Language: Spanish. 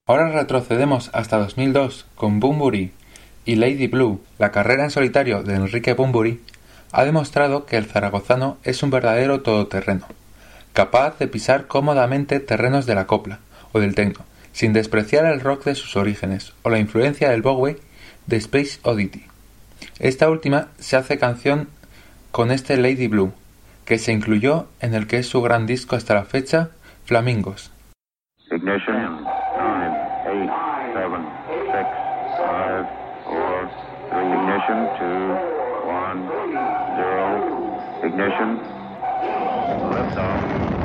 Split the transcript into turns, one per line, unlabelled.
Ahora retrocedemos hasta 2002 con Bunbury y Lady Blue. La carrera en solitario de Enrique Bunbury ha demostrado que el zaragozano es un verdadero todoterreno, capaz de pisar cómodamente terrenos de la copla o del techno, sin despreciar el rock de sus orígenes o la influencia del Bowie de Space Oddity. Esta última se hace canción con este Lady Blue, que se incluyó en el que es su gran disco hasta la fecha, Flamingos.
Ignition. 10, 9, 8, 7, 6, 5, 4, 3. Ignition. 2, 1, 0. Ignition. Liftoff.